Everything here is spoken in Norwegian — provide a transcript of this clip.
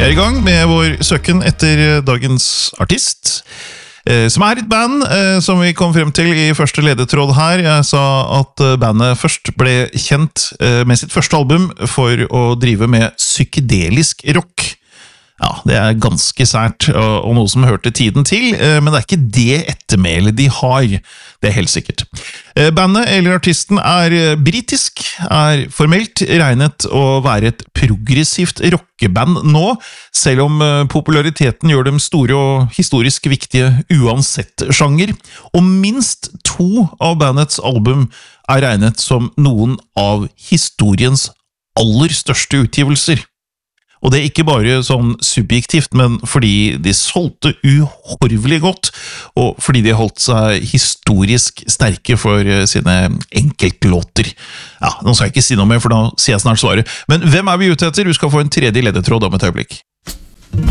Vi er i gang med vår søken etter dagens artist, som er et band som vi kom frem til i første ledetråd her. Jeg sa at bandet først ble kjent med sitt første album for å drive med psykedelisk rock. Ja, det er ganske sært, og noe som hørte tiden til, men det er ikke det ettermælet de har, det er helt sikkert. Bandet eller artisten er britisk, er formelt regnet å være et progressivt rockeband nå, selv om populariteten gjør dem store og historisk viktige uansett sjanger, og minst 2 av bandets album er regnet som noen av historiens aller største utgivelser. Og det er ikke bare sånn subjektivt, men fordi de solgte uhorvelig godt, og fordi de holdt seg historisk sterke for sine enkeltlåter. Ja, nå skal jeg ikke si noe mer, for da sier jeg snart svaret. Men hvem er vi ute etter? Du skal få en tredje ledetråd om et øyeblikk.